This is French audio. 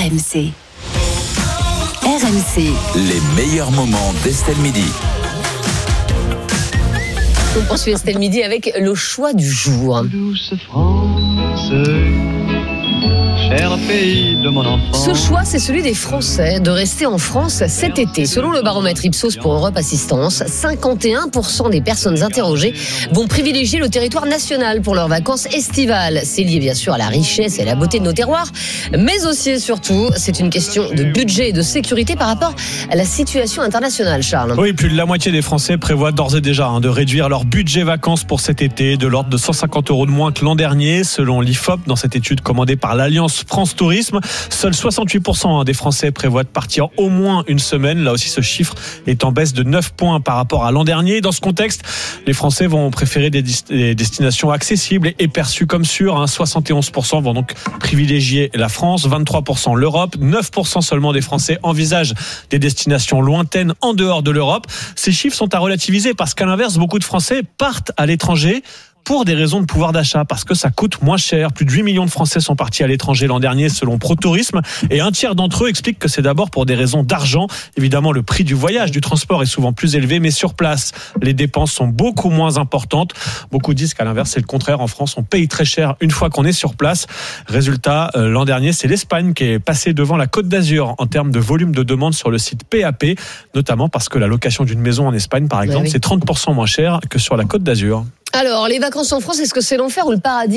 RMC. RMC. Les meilleurs moments d'Estelle Midi. On poursuit Estelle Midi avec le choix du jour. Douce France, cher pays de mon enfance. Ce choix, c'est celui des Français de rester en France cet été. Selon le baromètre Ipsos pour Europe Assistance, 51% des personnes interrogées vont privilégier le territoire national pour leurs vacances estivales. C'est lié bien sûr à la richesse et à la beauté de nos terroirs, mais aussi et surtout, c'est une question de budget et de sécurité par rapport à la situation internationale, Charles. Oui, plus de la moitié des Français prévoient d'ores et déjà de réduire leur budget vacances pour cet été, de l'ordre de 150 € de moins que l'an dernier, selon l'IFOP, dans cette étude commandée par l'Alliance France Tourisme. Seuls 68% des Français prévoient de partir au moins une semaine. Là aussi, ce chiffre est en baisse de 9 points par rapport à l'an dernier. Dans ce contexte, les Français vont préférer des destinations accessibles et perçues comme sûres. 71% vont donc privilégier la France, 23% l'Europe, 9% seulement des Français envisagent des destinations lointaines en dehors de l'Europe. Ces chiffres sont à relativiser parce qu'à l'inverse, beaucoup de Français partent à l'étranger pour des raisons de pouvoir d'achat, parce que ça coûte moins cher. Plus de 8 millions de Français sont partis à l'étranger l'an dernier selon ProTourisme, et un tiers d'entre eux expliquent que c'est d'abord pour des raisons d'argent. Évidemment, le prix du voyage, du transport est souvent plus élevé, mais sur place, les dépenses sont beaucoup moins importantes. Beaucoup disent qu'à l'inverse, c'est le contraire. En France, on paye très cher une fois qu'on est sur place. Résultat, l'an dernier, c'est l'Espagne qui est passée devant la Côte d'Azur en termes de volume de demandes sur le site PAP, notamment parce que la location d'une maison en Espagne, par exemple, c'est 30% moins cher que sur la Côte d'Azur. Alors, les vacances en France, est-ce que c'est l'enfer ou le paradis, Julien ?